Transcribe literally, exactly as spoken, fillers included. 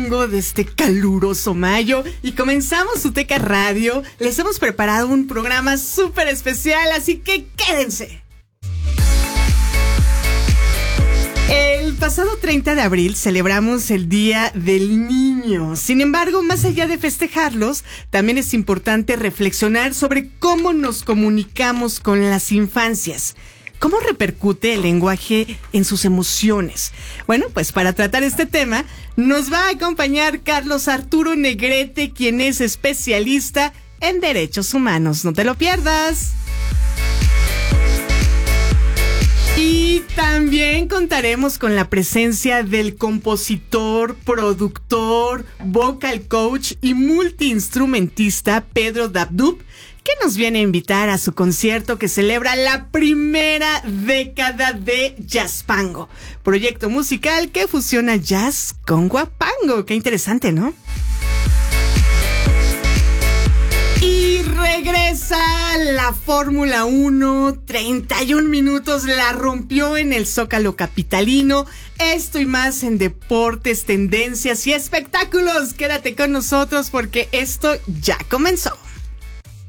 Guapango de este caluroso mayo y comenzamos Uteca Radio. Les hemos preparado un programa súper especial, así que quédense. El pasado treinta de abril celebramos el Día del Niño. Sin embargo, más allá de festejarlos, también es importante reflexionar sobre cómo nos comunicamos con las infancias. ¿Cómo repercute el lenguaje en sus emociones? Bueno, pues para tratar este tema, nos va a acompañar Carlos Arturo Negrete, quien es especialista en derechos humanos. No te lo pierdas. Y también contaremos con la presencia del compositor, productor, vocal coach y multiinstrumentista Pedro Dabdub, que nos viene a invitar a su concierto que celebra la primera década de Jazzpango, proyecto musical que fusiona jazz con guapango. Qué interesante, ¿no? Y regresa la Fórmula uno, treinta y un minutos, la rompió en el Zócalo capitalino. Esto y más en deportes, tendencias y espectáculos. Quédate con nosotros porque esto ya comenzó.